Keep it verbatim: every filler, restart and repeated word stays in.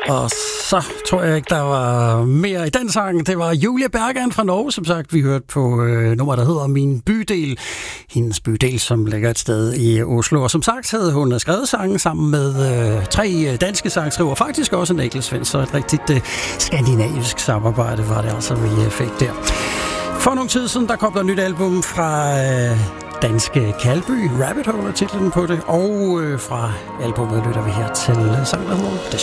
Og så tror jeg ikke, der var mere i den sang. Det var Julie Bergan fra Norge, som sagt. Vi hørte på øh, nummer, der hedder Min Bydel. Hendes bydel, som ligger et sted i Oslo. Og som sagt havde hun skrevet sangen sammen med øh, tre danske sangskriver. Faktisk også Niklas Svend, så et rigtigt øh, skandinavisk samarbejde var det altså, vi fik der. For nogle tid siden, der kom der et nyt album fra øh, danske Kalby. Rabbit Hole er titlen på det. Og øh, fra albumet lytter vi her til sangen, der hedder